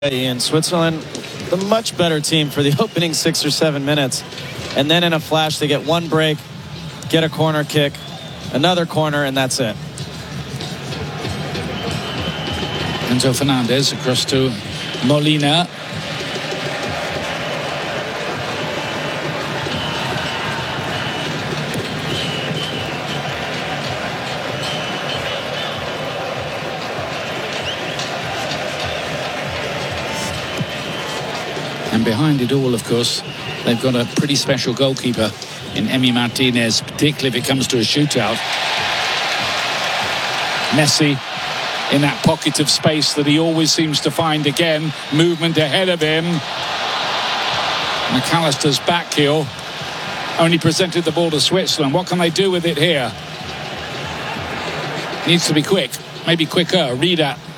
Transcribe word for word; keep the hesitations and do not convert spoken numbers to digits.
In Switzerland, the much better team for the opening six or seven minutes, and then in a flash they get one break, get a corner kick, another corner, and that's it. Enzo Fernandez across to Molina. And behind it all, of course, they've got a pretty special goalkeeper in Emi Martinez, particularly if it comes to a shootout. Messi in that pocket of space that he always seems to find again. Movement ahead of him. McAllister's back heel only presented the ball to Switzerland. What can they do with it here? Needs to be quick, maybe quicker. Rida